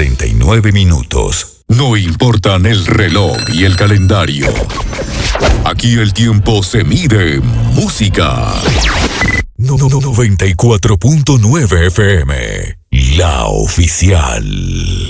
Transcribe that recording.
49 minutos. No importan el reloj y el calendario. Aquí el tiempo se mide en música. 94.9 FM, la oficial.